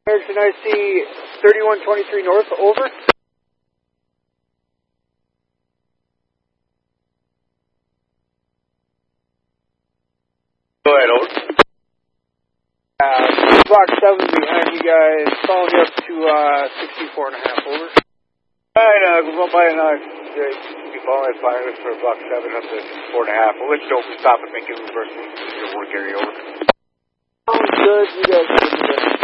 American IC 3123 North, over. Go ahead, over. Block 7 behind you guys, following you up to 64.5, over. Alright, we'll go by be following that fire for block 7 up to 4.5. We'll let you know if we stop and make a reverse your work area, over. Sounds good, you guys can do that.